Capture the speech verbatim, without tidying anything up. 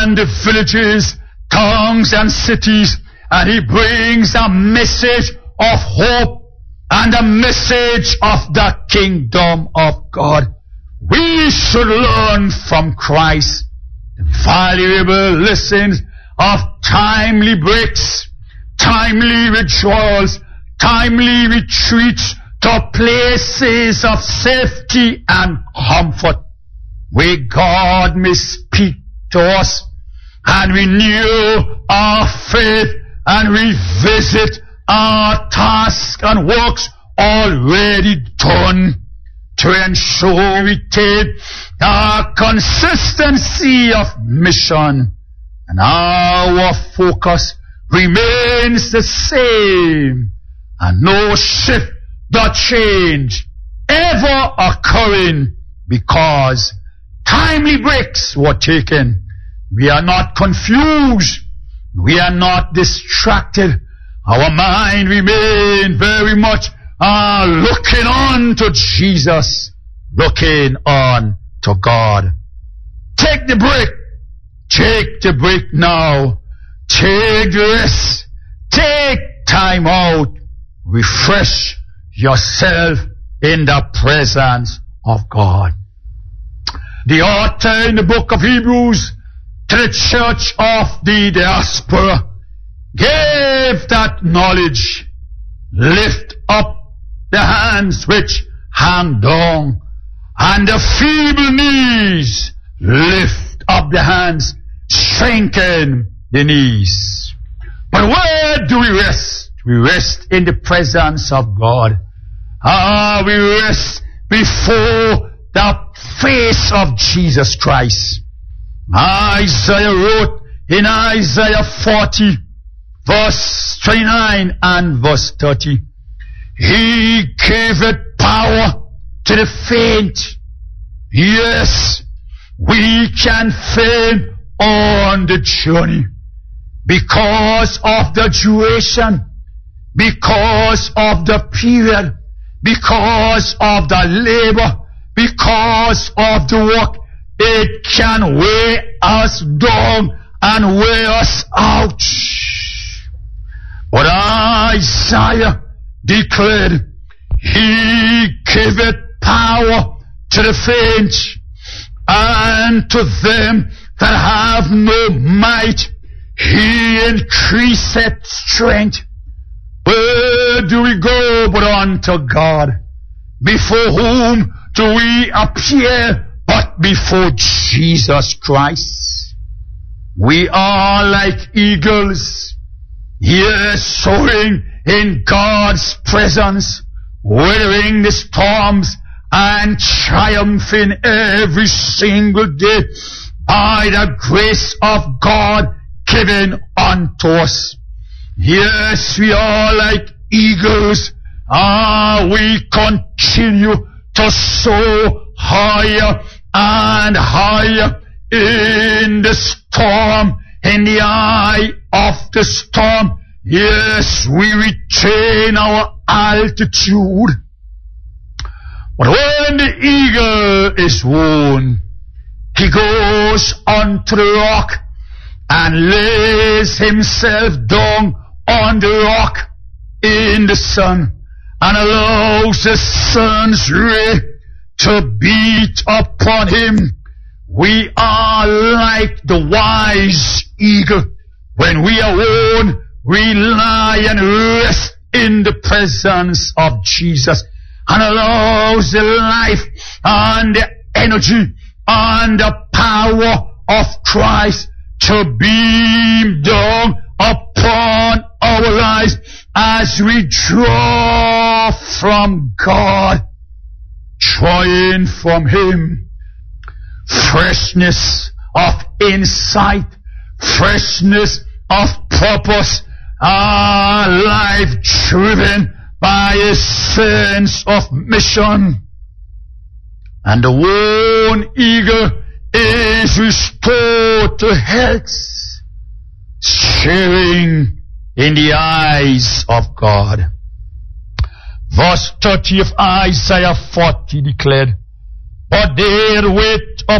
and the villages, towns and cities, and he brings a message of hope and a message of the kingdom of God. We should learn from Christ the valuable lessons of timely breaks, timely withdrawals, timely retreats to places of safety and comfort, where God may speak to us and renew our faith and revisit our tasks and works already done, to ensure we take our consistency of mission and our focus remains the same, and no shift nor change ever occurring because timely breaks were taken. We are not confused. We are not distracted. Our mind remains very much uh, looking on to Jesus, looking on to God. Take the break. Take the break now. Take the rest. Take time out. Refresh yourself in the presence of God. The author in the book of Hebrews to the church of the diaspora gave that knowledge. Lift up the hands which hang down, and the feeble knees. Lift up the hands, strengthen the knees. But where do we rest? We rest in the presence of God. Ah, we rest before the face of Jesus Christ. Isaiah wrote in Isaiah forty, verse twenty-nine and verse thirty, He giveth power to the faint. Yes, we can faint on the journey because of the duration, because of the period, because of the labor, because of the work. It can weigh us down and weigh us out. But Isaiah declared, He giveth power to the faint, and to them that have no might He increaseth strength. Where do we go but unto God? Before whom do we appear but before Jesus Christ? We are like eagles, here soaring in God's presence, weathering the storms and triumphing every single day by the grace of God given unto us. Yes, we are like eagles. Ah, we continue to soar higher and higher in the storm, in the eye of the storm. Yes, we retain our altitude. But when the eagle is worn, he goes onto the rock and lays himself down on the rock in the sun and allows the sun's ray to beat upon him. We are like the wise eagle. When we are worn, we lie and rest in the presence of Jesus and allows the life and the energy and the power of Christ to beam down upon our lives as we draw from God, drawing from Him freshness of insight, freshness of purpose, our life driven by a sense of mission. And the worn eagle is restored to health, sharing in the eyes of God. Verse thirty of Isaiah forty declared, But they that wait